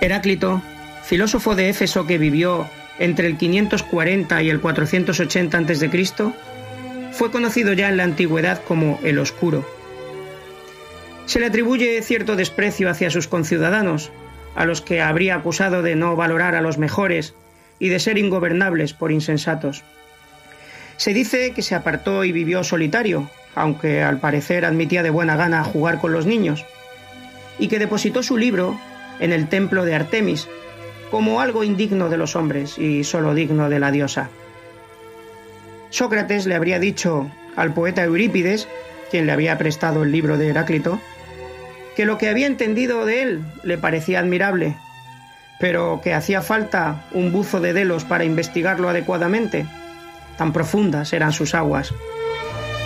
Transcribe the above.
Heráclito, filósofo de Éfeso que vivió entre el 540 y el 480 a.C., fue conocido ya en la antigüedad como el Oscuro. Se le atribuye cierto desprecio hacia sus conciudadanos, a los que habría acusado de no valorar a los mejores y de ser ingobernables por insensatos. Se dice que se apartó y vivió solitario, aunque al parecer admitía de buena gana jugar con los niños, y que depositó su libro en el templo de Artemis, como algo indigno de los hombres y solo digno de la diosa. Sócrates le habría dicho al poeta Eurípides, quien le había prestado el libro de Heráclito, que lo que había entendido de él le parecía admirable, pero que hacía falta un buzo de Delos para investigarlo adecuadamente. Tan profundas eran sus aguas.